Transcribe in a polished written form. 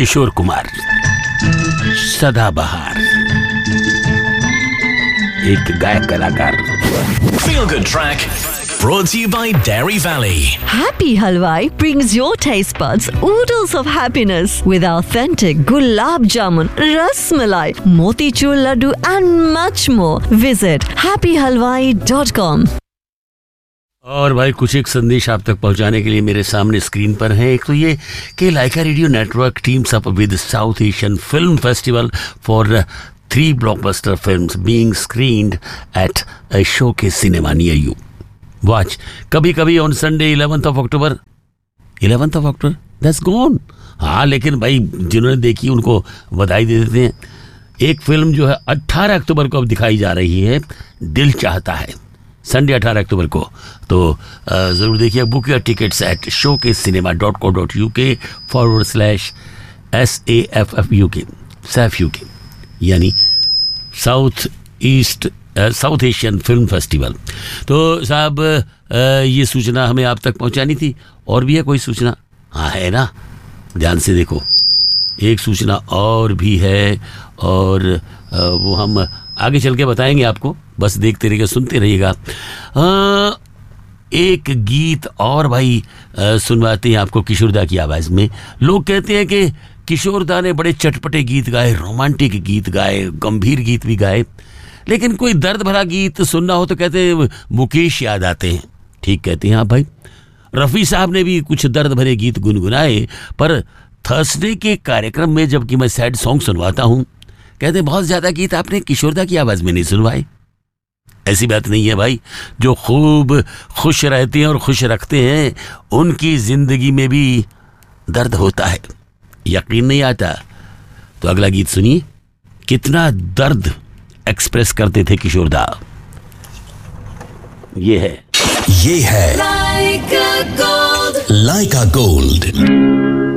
किशोर कुमार, सदाबहार, एक गायक कलाकार। Feel Good Track brought to you by Dairy Valley. Happy Halwai brings your taste buds oodles of happiness with authentic gulab jamun, ras malai, motichur laddu and much more. Visit happyhalwai.com. और भाई कुछ एक संदेश आप तक पहुंचाने के लिए मेरे सामने स्क्रीन पर है। एक तो ये कि लाइका radio network teams up with south Asian film festival for 3 blockbuster films being screened at a showcase cinema near you. Watch कभी कभी on Sunday 11th of October. 11th of October? That's gone. हाँ, लेकिन भाई जिन्होंने देखी उनको बधाई दे देते हैं। एक फिल्म जो है 18 अक्टूबर को अब दिखाई जा रही है, दिल चाहता है, संडे 18 अक्टूबर को। तो ज़रूर देखिए। Book your tickets eight showcasecinema.co.uk/SAFFUK यानी साउथ एशियन फिल्म फेस्टिवल। तो साहब ये सूचना हमें आप तक पहुंचानी थी। और भी है कोई सूचना? हाँ है ना, ध्यान से देखो। एक सूचना और भी है और वो हम आगे चल के बताएंगे आपको, बस देखते रहिएगा, सुनते रहिएगा। एक गीत और भाई सुनवाते हैं आपको किशोरदा की आवाज़ में। लोग कहते हैं कि किशोरदा ने बड़े चटपटे गीत गाए, रोमांटिक गीत गाए, गंभीर गीत भी गाए, लेकिन कोई दर्द भरा गीत सुनना हो तो कहते हैं मुकेश याद आते हैं। ठीक कहते हैं आप भाई। रफ़ी साहब ने भी कुछ दर्द भरे गीत गुनगुनाए, पर थर्सडे के कार्यक्रम में जबकि मैं सैड सॉन्ग सुनवाता हूँ, कहते हैं बहुत ज़्यादा गीत आपने किशोरदा की आवाज़ में नहीं सुनवाए। ऐसी बात नहीं है भाई। जो खूब खुश रहते हैं और खुश रखते हैं, उनकी ज़िंदगी में भी दर्द होता है। यकीन नहीं आता तो अगला गीत सुनिए। कितना दर्द एक्सप्रेस करते थे किशोरदा। ये है Laika Gold.